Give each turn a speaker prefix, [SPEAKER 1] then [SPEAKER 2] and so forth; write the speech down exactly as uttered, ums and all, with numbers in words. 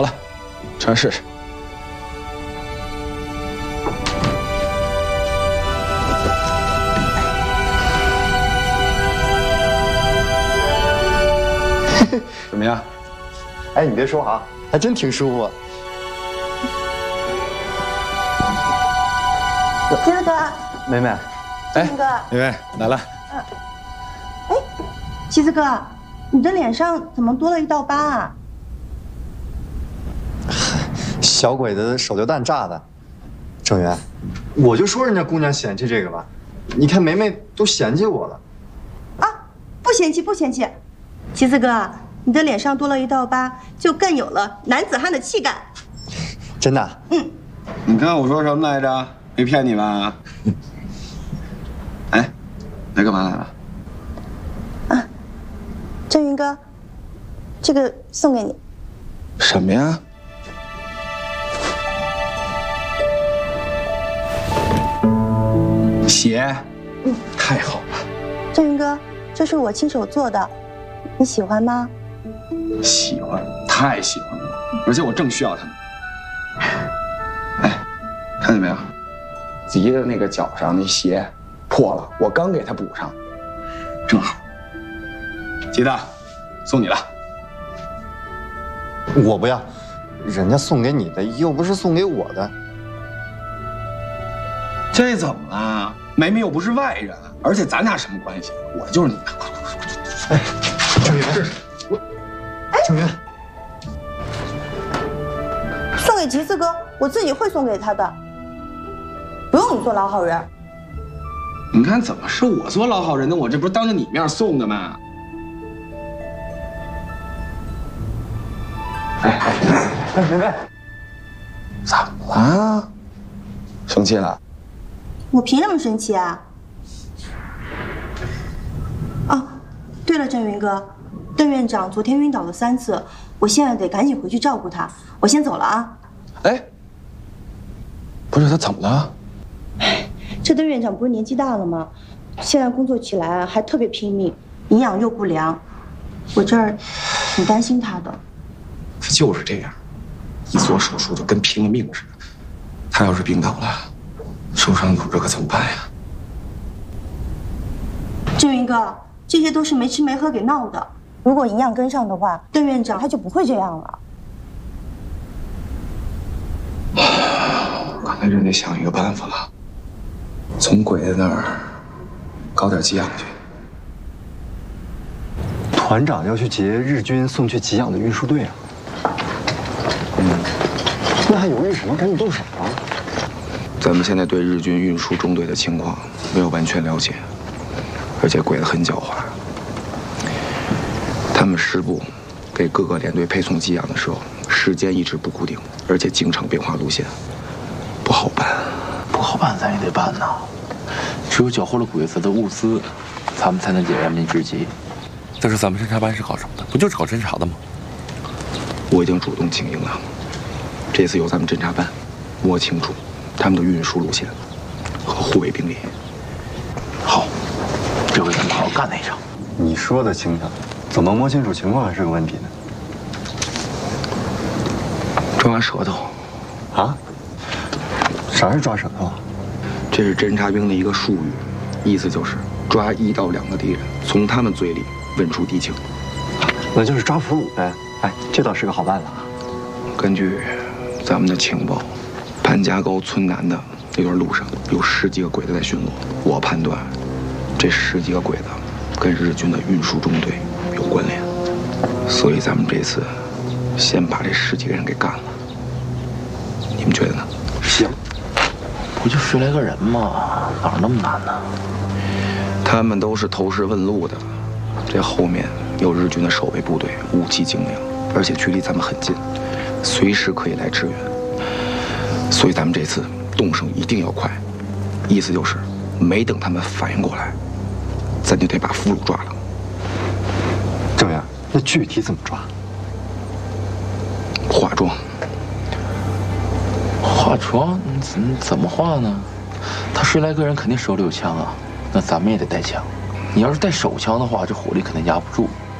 [SPEAKER 1] 好了，穿上试试。怎么样？
[SPEAKER 2] 哎，你别说啊，还真挺舒服。
[SPEAKER 3] 齐子哥，
[SPEAKER 2] 梅梅，
[SPEAKER 1] 哎，
[SPEAKER 3] 哥，
[SPEAKER 1] 梅梅来了。
[SPEAKER 3] 嗯，哎，齐子哥，你的脸上怎么多了一道疤啊？
[SPEAKER 2] 小鬼子手榴弹炸的。郑源，我就说人家姑娘嫌弃这个吧，你看梅梅都嫌弃我了。
[SPEAKER 3] 啊，不嫌弃，不嫌弃。齐子哥，你的脸上多了一道疤，就更有了男子汉的气概。
[SPEAKER 2] 真的？
[SPEAKER 3] 嗯。
[SPEAKER 1] 你看我说什么来着？没骗你吧？哎，来干嘛来了？
[SPEAKER 3] 啊，郑云哥，这个送给你。
[SPEAKER 1] 什么呀？鞋。嗯，太好了。
[SPEAKER 3] 郑云哥，这是我亲手做的，你喜欢吗？
[SPEAKER 1] 喜欢，太喜欢了，而且我正需要它呢。哎，看见没有？吉的那个脚上那鞋破了，我刚给他补上，正好。吉的，送你了。
[SPEAKER 2] 我不要，人家送给你的又不是送给我的。
[SPEAKER 1] 这怎么了？梅梅又不是外人，而且咱俩什么关系？我就是你的。快快快快！
[SPEAKER 2] 哎，郑源，我，郑源，
[SPEAKER 3] 送给吉次哥，我自己会送给他的，不用你做老好人。
[SPEAKER 1] 你看怎么是我做老好人呢？我这不是当着你面送的吗？哎哎哎，梅梅，怎么了？生气了？
[SPEAKER 3] 我凭什么生气啊？哦，对了，郑云哥，邓院长昨天晕倒了三次，我现在得赶紧回去照顾他，我先走了啊。
[SPEAKER 1] 哎，不是他怎么了？
[SPEAKER 3] 哎，这邓院长不是年纪大了吗？现在工作起来还特别拼命，营养又不良，我这儿挺担心他的。
[SPEAKER 1] 他就是这样，一做手术就跟拼了命似的。他要是病倒了，受伤骨折可怎么办呀？
[SPEAKER 3] 郑云哥，这些都是没吃没喝给闹的。如果营养跟上的话，邓院长他就不会这样了。
[SPEAKER 1] 看来真得想一个办法了，从鬼子那儿搞点给养去。
[SPEAKER 2] 团长要去劫日军送去给养的运输队啊。嗯，那还犹豫什么？赶紧动手啊！
[SPEAKER 1] 咱们现在对日军运输中队的情况没有完全了解，而且鬼子很狡猾。他们师部给各个连队配送给养的时候，时间一直不固定，而且经常变化路线，不好办。
[SPEAKER 4] 不好办，咱也得办呐。只有缴获了鬼子的物资，咱们才能解燃眉之急。
[SPEAKER 5] 再说咱们侦察班是搞什么的？不就是搞侦察的吗？
[SPEAKER 1] 我已经主动请缨了，这次由咱们侦察班摸清楚他们的运输路线和护卫兵力。
[SPEAKER 4] 好，这回咱们好好干那一场。
[SPEAKER 2] 你说的轻巧，怎么摸清楚情况还是个问题呢？
[SPEAKER 1] 抓舌头。
[SPEAKER 2] 啊？啥是抓舌头？
[SPEAKER 1] 这是侦察兵的一个术语，意思就是抓一到两个敌人，从他们嘴里问出敌情。
[SPEAKER 2] 那就是抓俘虏呗。哎，这倒是个好办法。
[SPEAKER 1] 根据咱们的情报，潘家沟村南的那段路上有十几个鬼子在巡逻。我判断，这十几个鬼子跟日军的运输中队有关联，所以咱们这次先把这十几个人给干了。你们觉得呢？
[SPEAKER 4] 行，不就十来个人吗？哪那么难呢？
[SPEAKER 1] 他们都是投石问路的，这后面有日军的守卫部队，武器精良，而且距离咱们很近，随时可以来支援。所以咱们这次动手一定要快，意思就是没等他们反应过来，咱就得把俘虏抓了。
[SPEAKER 2] 郑源，那具体怎么抓？
[SPEAKER 1] 化妆。
[SPEAKER 4] 化妆？怎怎么化呢？他十来个人肯定手里有枪啊，那咱们也得带枪。你要是带手枪的话，这火力肯定压不住。